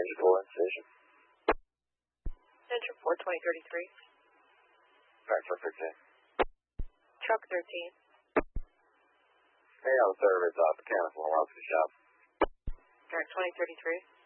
Engine 4 in station. Engine 4, 2033. Alright, truck 13. Truck 13. Hey, on the service, mechanical, around to the shop. Alright, 2033.